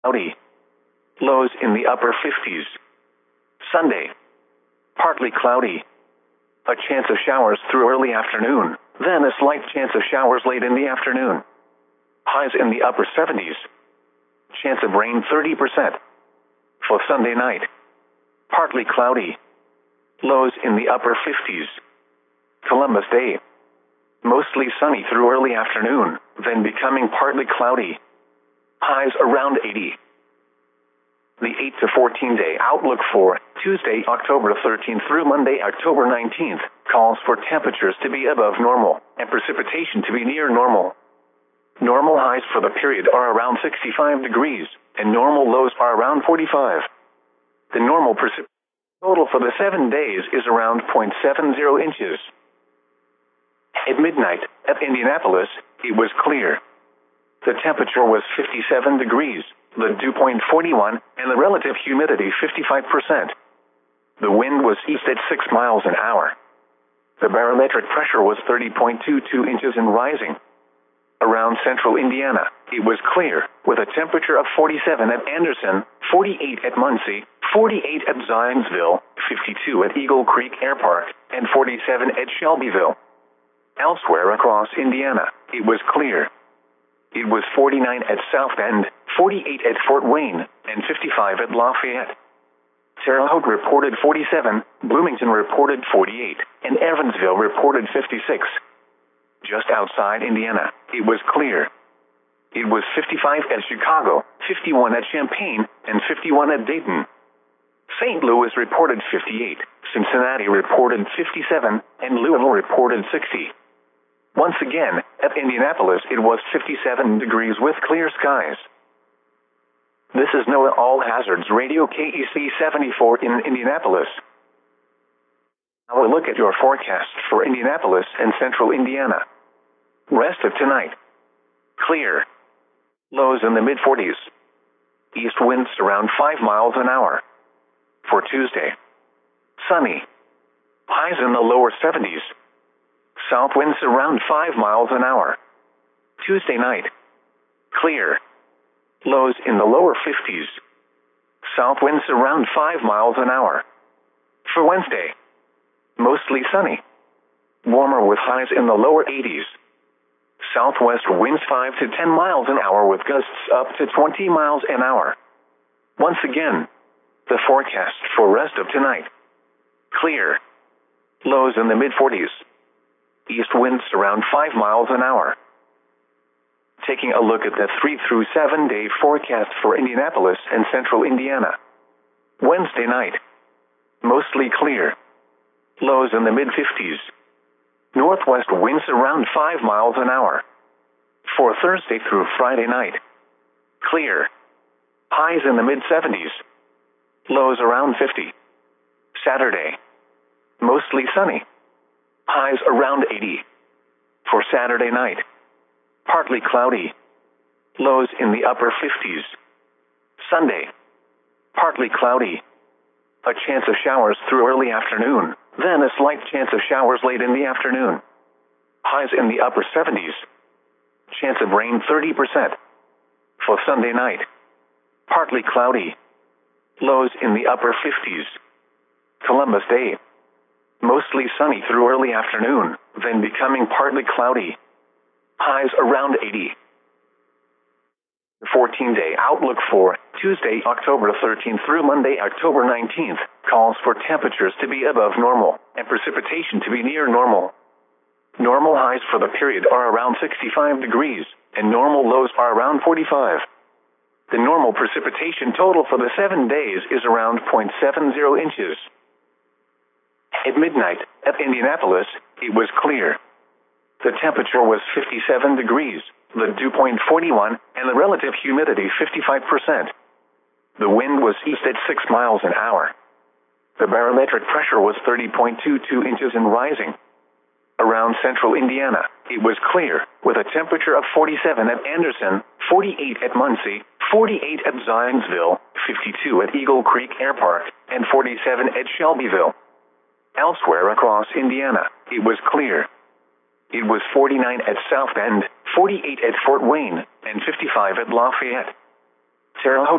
cloudy. Lows in the upper 50s. Sunday, partly cloudy. A chance of showers through early afternoon, then a slight chance of showers late in the afternoon. Highs in the upper 70s. Chance of rain 30%. For Sunday night, partly cloudy. Lows in the upper 50s. Columbus Day, mostly sunny through early afternoon, then becoming partly cloudy. Highs around 80. The 8 to 14 day outlook for Tuesday, October 13th through Monday, October 19th, calls for temperatures to be above normal and precipitation to be near normal. Normal highs for the period are around 65 degrees, and normal lows are around 45. The normal precipitation total for the 7 days is around 0.70 inches. At midnight, at Indianapolis, it was clear. The temperature was 57 degrees, the dew point 41, and the relative humidity 55%. The wind was east at 6 miles an hour. The barometric pressure was 30.22 inches and rising. Around central Indiana, it was clear, with a temperature of 47 at Anderson, 48 at Muncie, 48 at Zionsville, 52 at Eagle Creek Air Park, and 47 at Shelbyville. Elsewhere across Indiana, it was clear. It was 49 at South Bend, 48 at Fort Wayne, and 55 at Lafayette. Terre Haute reported 47, Bloomington reported 48, and Evansville reported 56. Just outside Indiana, it was clear. It was 55 at Chicago, 51 at Champaign, and 51 at Dayton. St. Louis reported 58, Cincinnati reported 57, and Louisville reported 60. Once again, at Indianapolis it was 57 degrees with clear skies. This is NOAA All Hazards Radio KEC 74 in Indianapolis. Now we'll look at your forecast for Indianapolis and central Indiana. Rest of tonight. Clear. Lows in the mid-40s. East winds around 5 miles an hour. For Tuesday. Sunny. Highs in the lower 70s. South winds around 5 miles an hour. Tuesday night. Clear. Lows in the lower 50s. South winds around 5 miles an hour. For Wednesday. Mostly sunny. Warmer with highs in the lower 80s. Southwest winds 5 to 10 miles an hour with gusts up to 20 miles an hour. Once again, the forecast for rest of tonight. Clear. Lows in the mid-40s. East winds around 5 miles an hour. Taking a look at the 3 through 7 day forecast for Indianapolis and central Indiana. Wednesday night. Mostly clear. Lows in the mid-50s. Northwest winds around 5 miles an hour. For Thursday through Friday night. Clear. Highs in the mid-70s. Lows around 50. Saturday. Mostly sunny. Highs around 80. For Saturday night. Partly cloudy. Lows in the upper 50s. Sunday. Partly cloudy. A chance of showers through early afternoon, then a slight chance of showers late in the afternoon. Highs in the upper 70s. Chance of rain 30%. For Sunday night. Partly cloudy. Lows in the upper 50s. Columbus Day. Mostly sunny through early afternoon, then becoming partly cloudy. Highs around 80. The 14-day outlook for Tuesday, October 13th through Monday, October 19th, calls for temperatures to be above normal and precipitation to be near normal. Normal highs for the period are around 65 degrees, and normal lows are around 45. The normal precipitation total for the 7 days is around 0.70 inches. At midnight, at Indianapolis, it was clear. The temperature was 57 degrees, the dew point 41, and the relative humidity 55%. The wind was east at 6 miles an hour. The barometric pressure was 30.22 inches and rising. Around central Indiana, it was clear, with a temperature of 47 at Anderson, 48 at Muncie, 48 at Zionsville, 52 at Eagle Creek Air Park, and 47 at Shelbyville. Elsewhere across Indiana, it was clear. It was 49 at South Bend, 48 at Fort Wayne, and 55 at Lafayette. Terre Haute